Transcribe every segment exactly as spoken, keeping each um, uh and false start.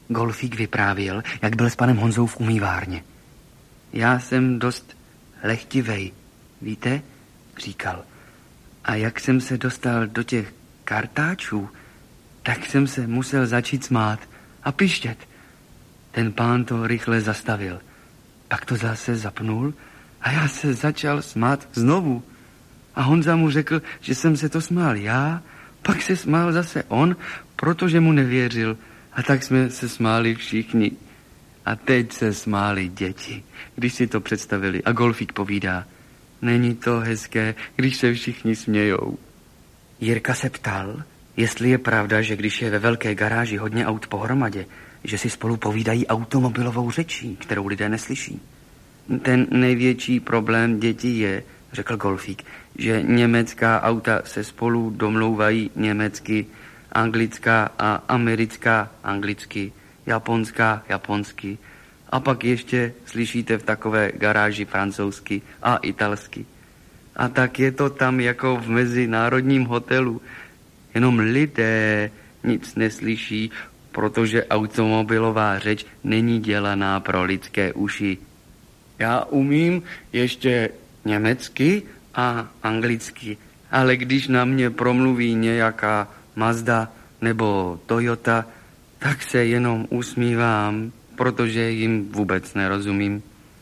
Golfík vyprávěl, jak byl s panem Honzou v umývárně. Já jsem dost lehtivej, víte, říkal. A jak jsem se dostal do těch kartáčů, tak jsem se musel začít smát a pištět. Ten pán to rychle zastavil. Pak to zase zapnul a já se začal smát znovu. A Honza mu řekl, že jsem se to smál já, pak se smál zase on, protože mu nevěřil. A tak jsme se smáli všichni. A teď se smáli děti, když si to představili. A Golfík povídá, není to hezké, když se všichni smějou. Jirka se ptal, jestli je pravda, že když je ve velké garáži hodně aut pohromadě, že si spolu povídají automobilovou řečí, kterou lidé neslyší. Ten největší problém dětí je, řekl Golfík, že německá auta se spolu domlouvají německy, anglická a americká anglicky, japonská japonsky. A pak ještě slyšíte v takové garáži francouzsky a italsky. A tak je to tam jako v mezinárodním hotelu. Jenom lidé nic neslyší, protože automobilová řeč není dělaná pro lidské uši. Já umím ještě německy a anglicky, ale když na mě promluví nějaká Mazda nebo Toyota, tak se jenom usmívám, protože jim vůbec nerozumím.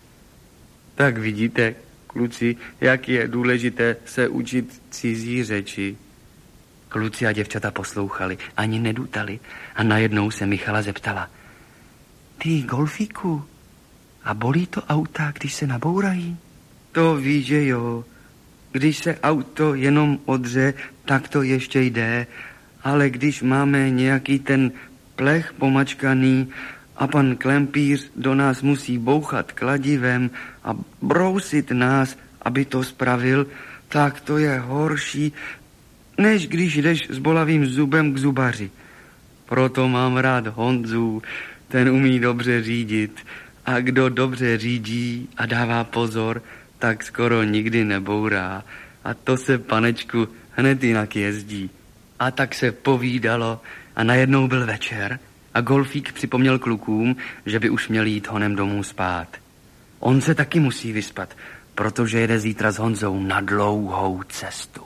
Tak vidíte, kluci, jak je důležité se učit cizí řeči. Kluci a děvčata poslouchali, ani nedutali a najednou se Michala zeptala. Ty, Golfíku, a bolí to auta, když se nabourají? To víš, že jo. Když se auto jenom odře, tak to ještě jde, ale když máme nějaký ten plech pomačkaný a pan klempíř do nás musí bouchat kladivem a brousit nás, aby to spravil, tak to je horší, než když jdeš s bolavým zubem k zubaři. Proto mám rád Honzu, ten umí dobře řídit. A kdo dobře řídí a dává pozor, tak skoro nikdy nebourá. A to se, panečku, hned jinak jezdí. A tak se povídalo a najednou byl večer a Golfík připomněl klukům, že by už měli jít honem domů spát. On se taky musí vyspat, protože jede zítra s Honzou na dlouhou cestu.